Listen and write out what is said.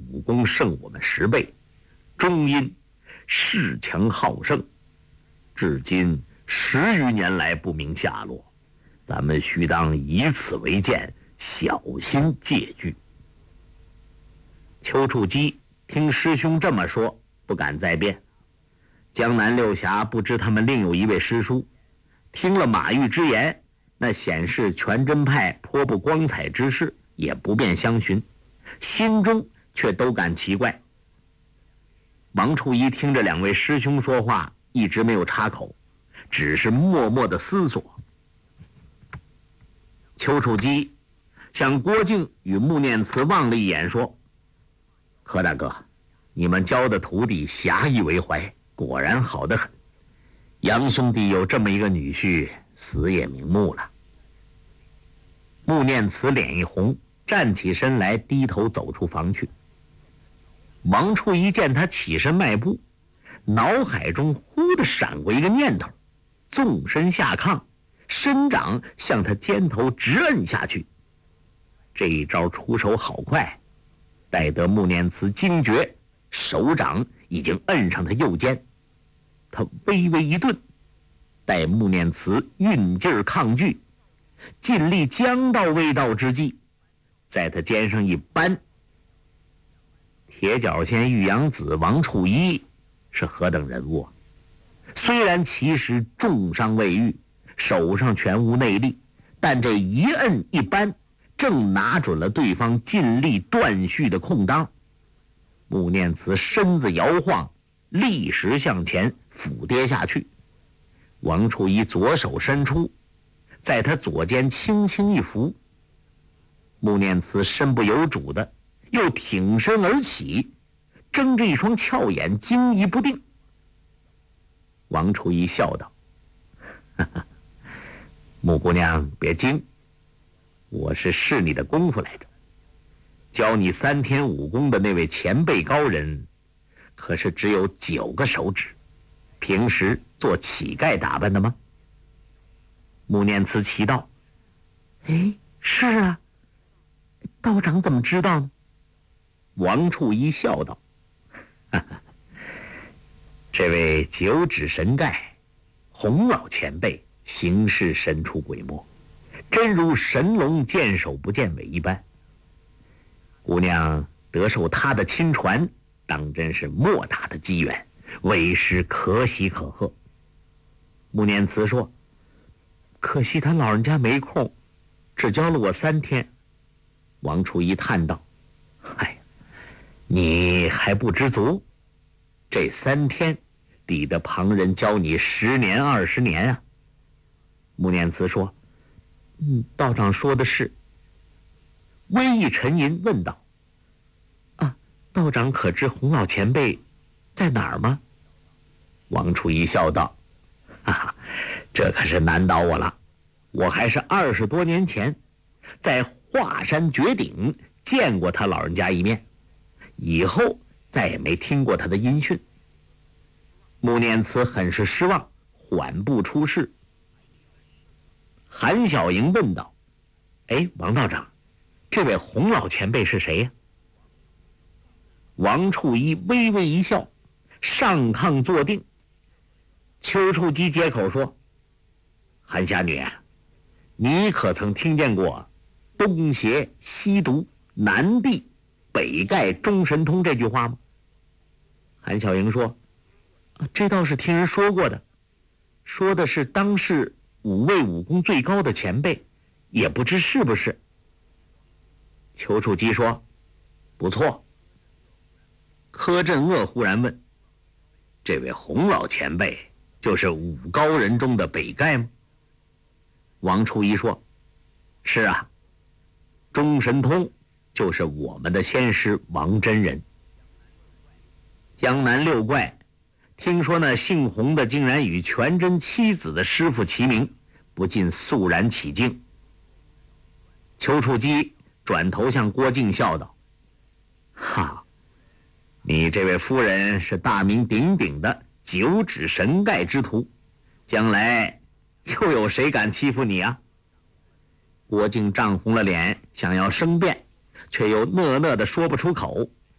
武功胜我们10倍，终因恃强好胜，至今10余年来不明下落。咱们须当以此为鉴，小心戒惧。”丘处机听师兄这么说，不敢再辩。江南六侠不知他们另有一位师叔，听了马玉之言，那显示全真派颇不光彩之事，也不便相寻，心中却都感奇怪。王处一听着2位师兄说话，一直没有插口，只是默默地思索。丘处机向郭靖与穆念慈望了一眼，说：“何大哥，你们教的徒弟侠义为怀，果然好得很。杨兄弟有这么一个女婿，死也瞑目了。”穆念慈脸一红，站起身来，低头走出房去。王处一见他起身迈步，脑海中忽地闪过一个念头，纵身下炕，伸掌向他肩头直摁下去。这一招出手好快，待得穆念慈惊觉，手掌已经摁上他右肩。他微微一顿，待穆念慈运劲抗拒，尽力将到未到之际，在他肩上一扳。铁脚仙玉阳子王处一是何等人物啊！虽然其实重伤未愈，手上全无内力，但这一摁一扳，正拿准了对方尽力断续的空当。穆念慈身子摇晃，立时向前俯跌下去。王处一左手伸出，在他左肩轻轻一扶。穆念慈身不由主的又挺身而起，睁着一双俏眼，惊疑不定。王处一笑道：“哈哈，穆姑娘别惊，我是试你的功夫来着。教你3天武功的那位前辈高人，可是只有9个手指，平时做乞丐打扮的吗？”穆念慈奇道：“哎，是啊，道长怎么知道呢？”王处一笑道：“哈哈，这位9指神盖洪老前辈行事神出鬼没，真如神龙见首不见尾一般。姑娘得受他的亲传，当真是莫大的机缘，为师可喜可贺。”穆念慈说：“可惜他老人家没空，只教了我3天。”王处一叹道：“哎呀，你还不知足，这3天抵得旁人教你10年20年啊。”穆念慈说：“道长说的是。”微一沉吟问道：“啊，道长可知洪老前辈在哪儿吗？”王处一笑道：“哈哈，这可是难倒我了。我还是20多年前在华山绝顶见过他老人家一面，以后再也没听过他的音讯。”穆念慈很是失望，缓步出室。韩小莹问道：“哎，王道长，这位洪老前辈是谁呀？”王处一微微一笑，上炕坐定。丘处机接口说：“韩侠女，你可曾听见过东邪西毒南帝北丐中神通这句话吗？”韩小莹说：“这倒是听人说过的，说的是当世5位武功最高的前辈，也不知是不是。”丘处机说：“不错。”柯镇恶忽然问：“这位洪老前辈就是5高人中的北丐吗？”王处一说：“是啊，中神通就是我们的先师王真人。”江南6怪听说那姓洪的竟然与全真妻子的师傅齐名，不禁肃然起敬。丘处机转头向郭靖笑道：“哈，你这位夫人是大名鼎鼎的9指神盖之徒，将来又有谁敢欺负你啊？”郭靖涨红了脸，想要申辩，却又讷讷的说不出口。